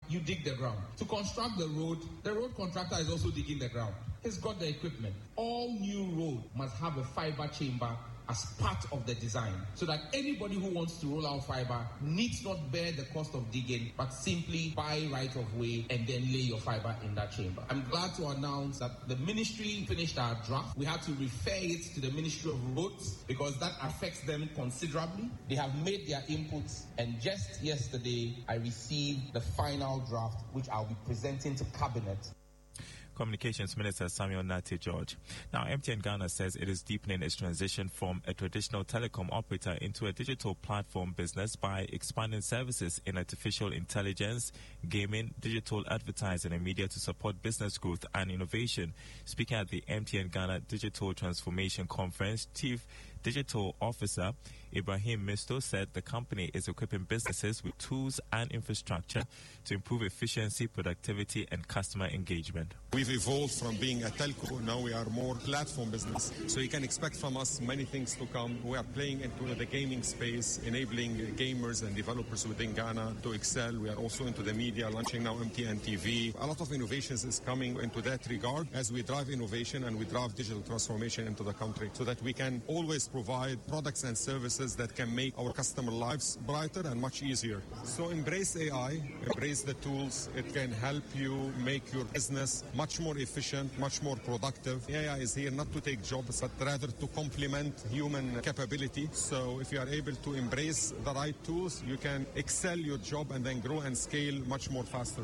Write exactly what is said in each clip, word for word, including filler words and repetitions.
you dig the ground. To construct the road, the road contractor is also digging the ground. He's got the equipment. All new road must have a fiber chamber as part of the design, so that anybody who wants to roll out fiber needs not bear the cost of digging, but simply buy right of way and then lay your fiber in that chamber. I'm glad to announce that the ministry finished our draft. We had to refer it to the Ministry of Roads because that affects them considerably. They have made their inputs, and just yesterday I received the final draft, which I'll be presenting to Cabinet. Communications Minister Samuel Nartey George. Now, M T N Ghana says it is deepening its transition from a traditional telecom operator into a digital platform business by expanding services in artificial intelligence, gaming, digital advertising, and media to support business growth and innovation. Speaking at the M T N Ghana Digital Transformation Conference, Chief Digital Officer Ibrahim Misto said the company is equipping businesses with tools and infrastructure to improve efficiency, productivity, and customer engagement. We've evolved from being a telco, now we are more platform business. So you can expect from us many things to come. We are playing into the gaming space, enabling gamers and developers within Ghana to excel. We are also into the media, launching now M T N T V. A lot of innovations is coming into that regard as we drive innovation and we drive digital transformation into the country so that we can always provide products and services that can make our customer lives brighter and much easier. So embrace A I, embrace the tools. It can help you make your business much more efficient, much more productive. A I is here not to take jobs, but rather to complement human capability. So if you are able to embrace the right tools, you can excel your job and then grow and scale much more faster.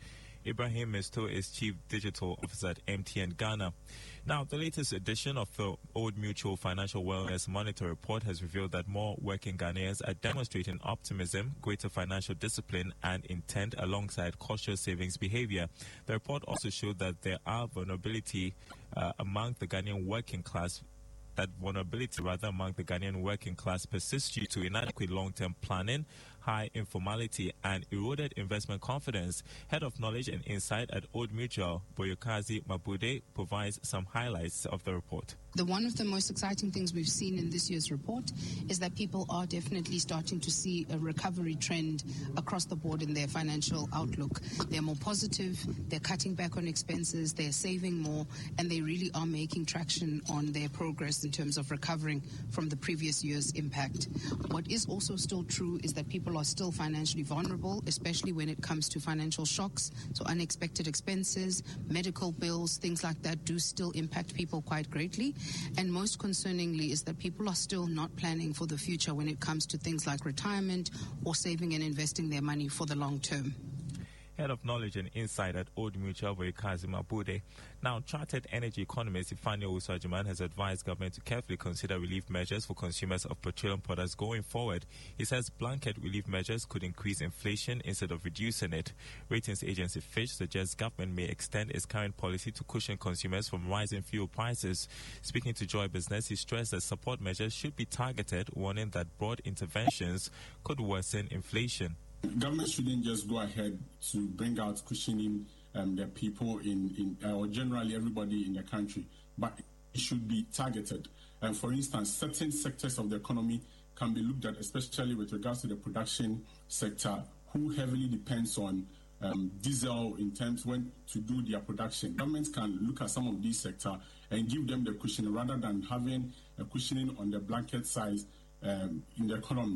Ibrahim Misto is Chief Digital Officer at M T N Ghana. Now, the latest edition of the Old Mutual Financial Wellness Monitor Report has revealed that more working Ghanaians are demonstrating optimism, greater financial discipline, and intent alongside cautious savings behavior. The report also showed that there are vulnerability uh, among the Ghanaian working class that vulnerability rather among the Ghanaian working class persists due to inadequate long-term planning, high informality, and eroded investment confidence. Head of Knowledge and Insight at Old Mutual, Boyokazi Mabude, provides some highlights of the report. The one of the most exciting things we've seen in this year's report is that people are definitely starting to see a recovery trend across the board in their financial outlook. They're more positive, they're cutting back on expenses, they're saving more, and they really are making traction on their progress in terms of recovering from the previous year's impact. What is also still true is that people are still financially vulnerable, especially when it comes to financial shocks. So unexpected expenses, medical bills, things like that do still impact people quite greatly. And most concerningly is that people are still not planning for the future when it comes to things like retirement or saving and investing their money for the long term. Head of Knowledge and Insight at Old Mutual, Boyokazi Mabude. Now, chartered energy economist Ifeanyi Owusu-Agyeman has advised government to carefully consider relief measures for consumers of petroleum products going forward. He says blanket relief measures could increase inflation instead of reducing it. Ratings agency Fitch suggests government may extend its current policy to cushion consumers from rising fuel prices. Speaking to Joy Business, he stressed that support measures should be targeted, warning that broad interventions could worsen inflation. Government shouldn't just go ahead to bring out cushioning um, the people in, in uh, or generally everybody in the country, but it should be targeted. And for instance, certain sectors of the economy can be looked at, especially with regards to the production sector, who heavily depends on um, diesel in terms when to do their production. Governments can look at some of these sectors and give them the cushioning rather than having a cushioning on the blanket size um, in the economy.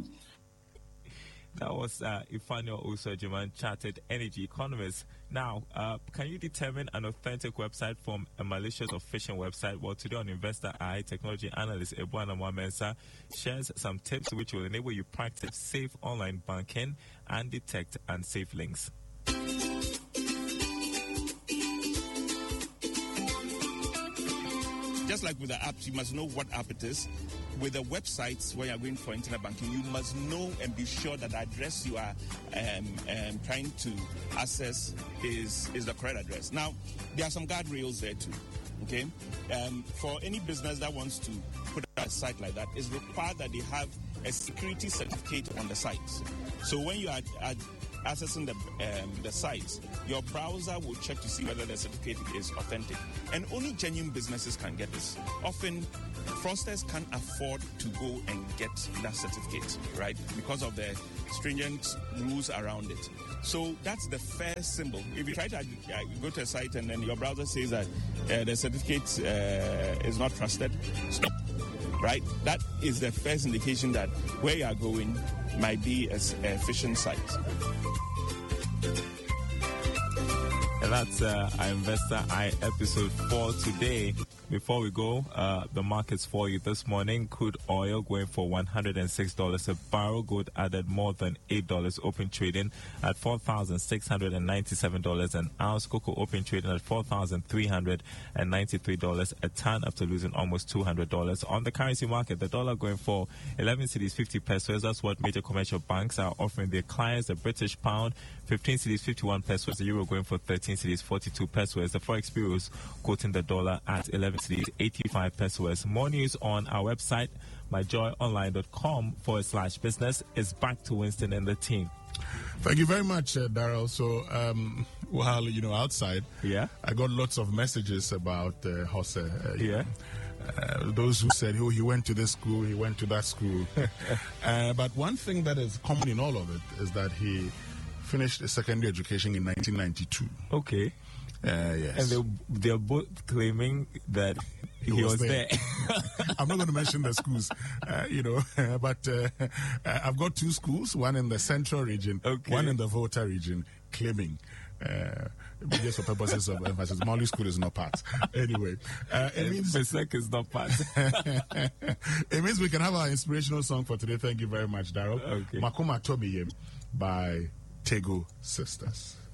That was uh, Ifeanyi Owusu-Agyeman, chartered energy economist. Now, uh, can you determine an authentic website from a malicious or phishing website? Well, today on Investor Eye, technology analyst Ebuana Mwamensa shares some tips which will enable you practice safe online banking and detect unsafe links. Just like with the apps, you must know what app it is. With the websites where you're going for internet banking, you must know and be sure that the address you are um, um, trying to access is, is the correct address. Now, there are some guardrails there too, okay? Um, for any business that wants to put a site like that, it's required that they have a security certificate on the site. So when you are, are accessing the um, the sites, your browser will check to see whether the certificate is authentic. And only genuine businesses can get this. Often, fraudsters can't afford to go and get that certificate, right? Because of the stringent rules around it. So that's the first symbol. If you try to uh, go to a site and then your browser says that uh, the certificate uh, is not trusted, stop. Right? That is the first indication that where you are going might be a, a phishing site. And that's uh, our Investor Eye episode for today. Before we go, uh, the markets for you this morning. Crude oil going for one hundred six dollars a barrel. Gold added more than eight dollars. Open trading at four thousand six hundred ninety-seven dollars an ounce. Cocoa open trading at four thousand three hundred ninety-three dollars a ton after losing almost two hundred dollars. On the currency market, the dollar going for eleven cedis fifty pesos. That's what major commercial banks are offering their clients. The British pound, fifteen cedis fifty-one pesos. The euro going for thirteen cedis forty-two pesos. The Forex bureaus quoting the dollar at eleven cedis eighty-five pesos. More news on our website, my joy online dot com forward slash business. Is back to Winston and the team. Thank you very much, uh, Daryl. So, um, while, you know, outside, yeah, I got lots of messages about uh, Jose. Uh, yeah. Uh, those who said, oh, he went to this school, he went to that school. uh, but one thing that is common in all of it is that he finished a secondary education in nineteen ninety-two. Okay. Uh, yes. And they, they're both claiming that he, he was, was there. there. I'm not going to mention the schools, uh, you know, uh, but uh, uh, I've got two schools, one in the central region, okay, one in the Volta region, claiming, uh, just for purposes of emphasis, Molly School is not part. Anyway, uh, it means Pesek is not part. It means we can have our inspirational song for today. Thank you very much, Daryl. Okay. Makoma Tobiyem by Tego Sisters.